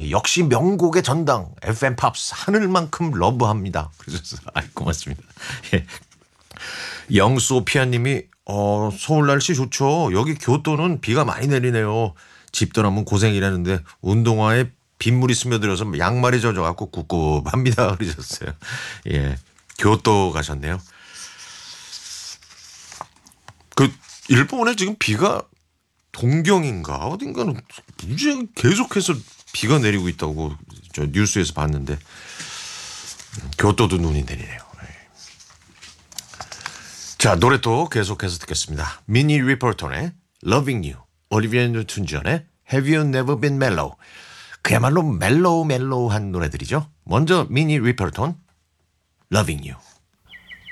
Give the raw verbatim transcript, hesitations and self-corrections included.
역시 명곡의 전당 에프엠 팝스 하늘만큼 러브합니다. 그러셨어요. 아, 고맙습니다. 예. 영소피아님이 어, 서울 날씨 좋죠. 여기 교토는 비가 많이 내리네요. 집 떠나면 고생이라는데 운동화에 빗물이 스며들어서 양말이 젖어갖고 꿉꿉합니다. 그러셨어요. 예, 교토 가셨네요. 그 일본에 지금 비가 동경인가 어딘가는 무지 계속해서 비가 내리고 있다고 저 뉴스에서 봤는데 교토도 눈이 내리네요. 자, 노래 또 계속해서 듣겠습니다. 미니 리포터의 Loving You, 올리비아 뉴튼 존의 Have You Never Been Mellow. 그야말로 멜로우 멜로우한 노래들이죠. 먼저 미니 리포터 Loving You.